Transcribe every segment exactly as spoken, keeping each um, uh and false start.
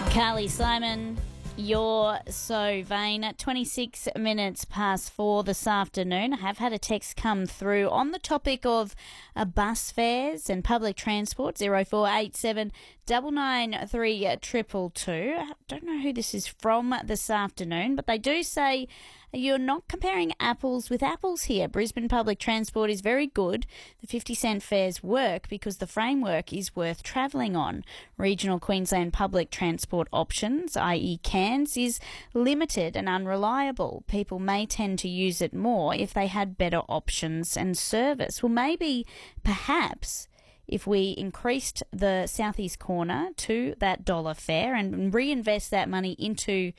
Carly Simon, you're so vain. At twenty-six minutes past four this afternoon, I have had a text come through on the topic of uh, bus fares and public transport. zero four eight seven nine nine three two two. I don't know who this is from this afternoon, but they do say you're not comparing apples with apples here. Brisbane public transport is very good. The fifty cent fares work because the framework is worth travelling on. Regional Queensland public transport options, that is Cairns, is limited and unreliable. People may tend to use it more if they had better options and service. Well, maybe, perhaps, if we increased the southeast corner to that dollar fare and reinvest that money into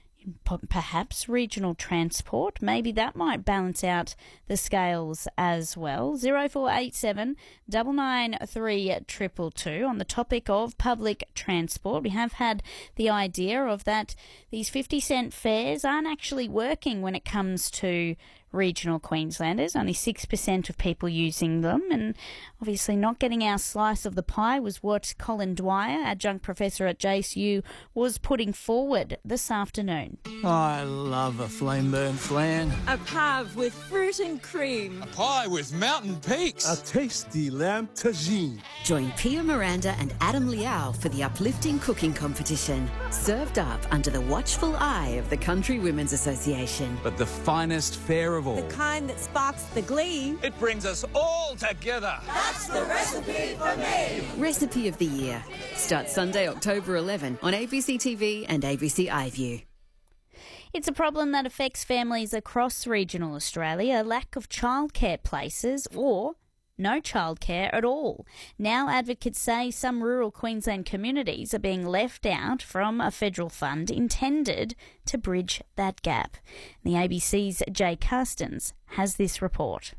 perhaps regional transport, maybe that might balance out the scales as well. zero four eight seven nine nine three two two. On the topic of public transport, we have had the idea of that these fifty cent fares aren't actually working when it comes to regional Queenslanders. Only six percent of people using them, and obviously not getting our slice of the pie was what Colin Dwyer, adjunct professor at J S U, was putting forward this afternoon. I love a flame burn flan. A pave with fruit and cream. A pie with mountain peaks. A tasty lamb tagine. Join Pia Miranda and Adam Liao for the uplifting cooking competition, served up under the watchful eye of the Country Women's Association. But the finest fare of all. The kind that sparks the glee. It brings us all together. That's the recipe for me. Recipe of the Year. Starts Sunday, October eleventh on A B C T V and A B C iView. It's a problem that affects families across regional Australia, a lack of childcare places or no childcare at all. Now advocates say some rural Queensland communities are being left out from a federal fund intended to bridge that gap. The A B C's Jay Carstens has this report.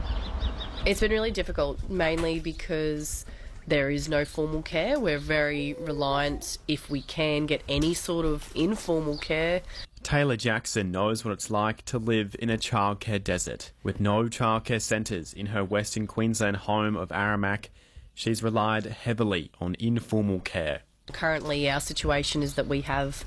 It's been really difficult, mainly because there is no formal care. We're very reliant, if we can get any sort of informal care. Taylor Jackson knows what it's like to live in a childcare desert. With no childcare centres in her Western Queensland home of Aramac, she's relied heavily on informal care. Currently our situation is that we have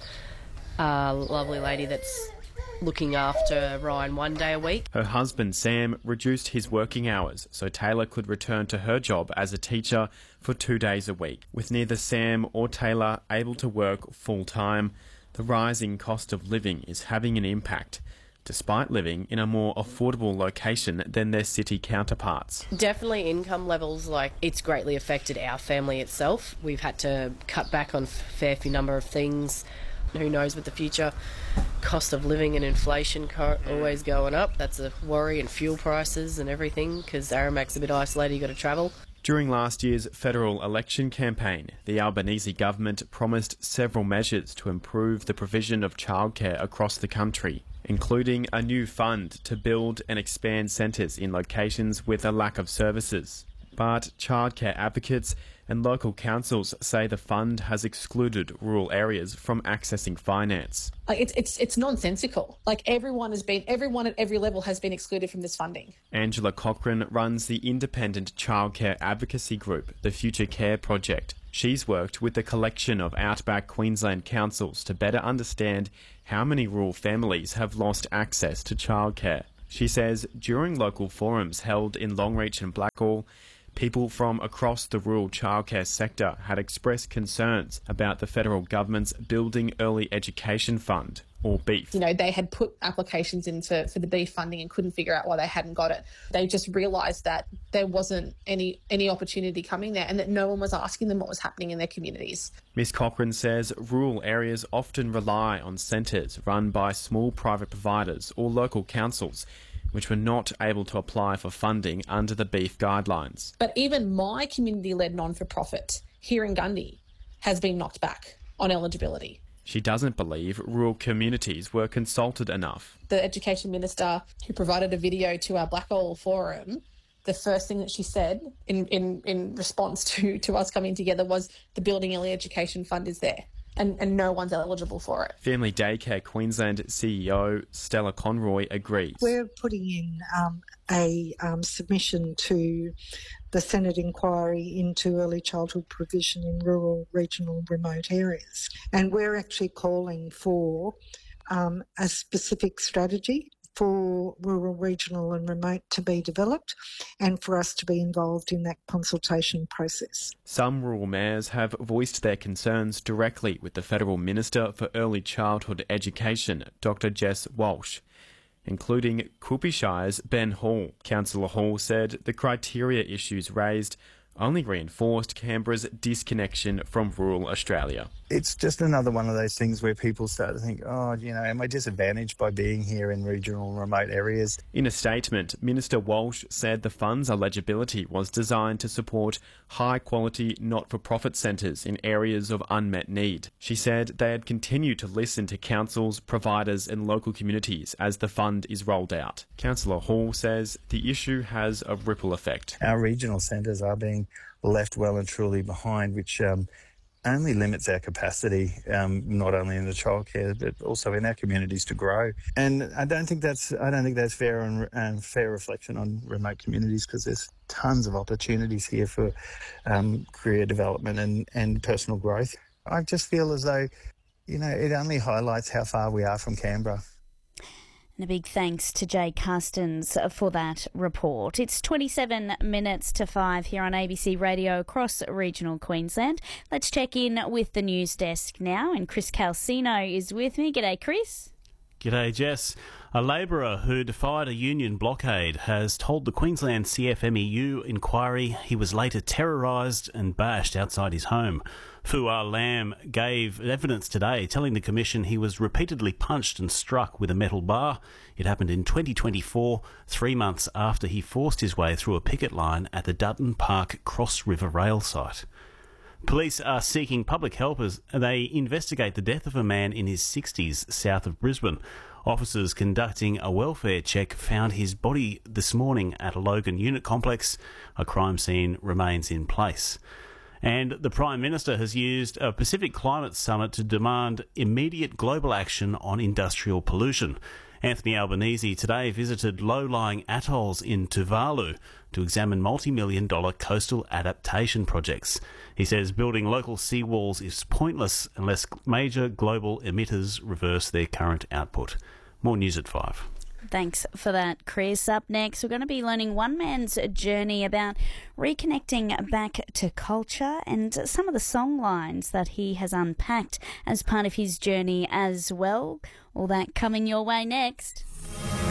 a lovely lady that's looking after Ryan one day a week. Her husband Sam reduced his working hours so Taylor could return to her job as a teacher for two days a week. With neither Sam or Taylor able to work full-time, the rising cost of living is having an impact, despite living in a more affordable location than their city counterparts. Definitely income levels, like, it's greatly affected our family itself. We've had to cut back on a fair few number of things. Who knows with the future? Cost of living and inflation co- always going up. That's a worry, and fuel prices and everything, because Aramac's a bit isolated, you've got to travel. During last year's federal election campaign, the Albanese government promised several measures to improve the provision of childcare across the country, including a new fund to build and expand centres in locations with a lack of services. But childcare advocates and local councils say the fund has excluded rural areas from accessing finance. Like it's it's it's nonsensical. Like everyone has been, everyone at every level has been excluded from this funding. Angela Cochran runs the independent childcare advocacy group, the Future Care Project. She's worked with a collection of outback Queensland councils to better understand how many rural families have lost access to childcare. She says during local forums held in Longreach and Blackall, people from across the rural childcare sector had expressed concerns about the federal government's Building Early Education Fund, or BEEF. You know, they had put applications in for, for the BEEF funding and couldn't figure out why they hadn't got it. They just realised that there wasn't any, any opportunity coming there and that no one was asking them what was happening in their communities. Miss Cochran says rural areas often rely on centres run by small private providers or local councils, which were not able to apply for funding under the BEEF guidelines. But even my community-led non-for-profit here in Gundy has been knocked back on eligibility. She doesn't believe rural communities were consulted enough. The Education Minister, who provided a video to our Blackall forum, the first thing that she said in, in, in response to, to us coming together was the Building Early Education Fund is there. And, and no one's eligible for it. Family Daycare Queensland C E O Stella Conroy agrees. We're putting in um, a um, submission to the Senate inquiry into early childhood provision in rural, regional, remote areas. And we're actually calling for um, a specific strategy for rural, regional and remote to be developed and for us to be involved in that consultation process. Some rural mayors have voiced their concerns directly with the Federal Minister for Early Childhood Education, Doctor Jess Walsh, including Quilpie Shire's Ben Hall. Councillor Hall said the criteria issues raised only reinforced Canberra's disconnection from rural Australia. It's just another one of those things where people start to think, oh, you know, am I disadvantaged by being here in regional and remote areas? In a statement, Minister Walsh said the fund's eligibility was designed to support high-quality, not-for-profit centres in areas of unmet need. She said they had continued to listen to councils, providers and local communities as the fund is rolled out. Councillor Hall says the issue has a ripple effect. Our regional centres are being left well and truly behind, which um, only limits our capacity, um, not only in the childcare but also in our communities to grow. And I don't think that's I don't think that's fair and, and fair reflection on remote communities, because there's tons of opportunities here for um, career development and, and personal growth. I just feel as though, you know, it only highlights how far we are from Canberra. And a big thanks to Jay Carstens for that report. It's twenty-seven minutes to five here on A B C Radio across regional Queensland. Let's check in with the news desk now, and Chris Calcino is with me. G'day, Chris. G'day, Jess. A labourer who defied a union blockade has told the Queensland C F M E U inquiry he was later terrorised and bashed outside his home. Fuar Lam gave evidence today, telling the Commission he was repeatedly punched and struck with a metal bar. It happened in twenty twenty-four, three months after he forced his way through a picket line at the Dutton Park Cross River rail site. Police are seeking public help as they investigate the death of a man in his sixties south of Brisbane. Officers conducting a welfare check found his body this morning at a Logan unit complex. A crime scene remains in place. And the Prime Minister has used a Pacific Climate Summit to demand immediate global action on industrial pollution. Anthony Albanese today visited low-lying atolls in Tuvalu to examine multi-million dollar coastal adaptation projects. He says building local seawalls is pointless unless major global emitters reverse their current output. More news at five. Thanks for that, Chris. Up next, we're going to be learning one man's journey about reconnecting back to culture and some of the song lines that he has unpacked as part of his journey as well. All that coming your way next.